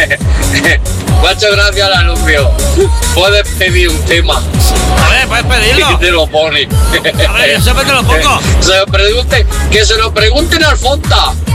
Muchas gracias al anuncio. Puedes pedir un tema. A ver, puedes pedirlo. Y te lo pone. A ver, yo siempre te lo pongo. Que se lo pregunten al Fonta.